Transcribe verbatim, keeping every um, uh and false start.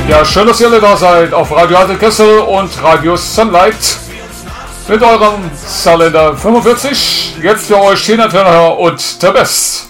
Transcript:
Ja, schön, dass ihr alle da seid auf Radio Alte Kessel und Radio Sunlight mit eurem Saarländer fünfundvierzig. Jetzt für euch Tina Turner und der Best.